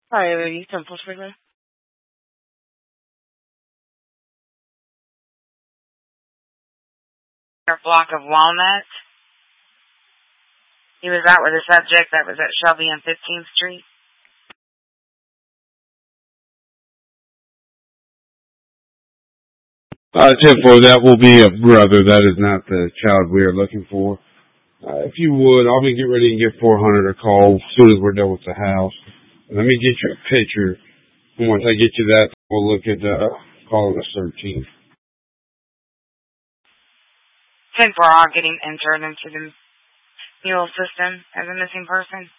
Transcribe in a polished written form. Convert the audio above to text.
Hi, lady. Temple Trigger. Or block of Walnut. He was out with a subject that was at Shelby on 15th Street. 10-4, that will be a brother. That is not the child we are looking for. If you would, I'm going to get ready and give 400 a call as soon as we're done with the house. Let me get you a picture. And once I get you that, we'll look at calling the 13th. 10-4 are getting entered into the mule system as a missing person.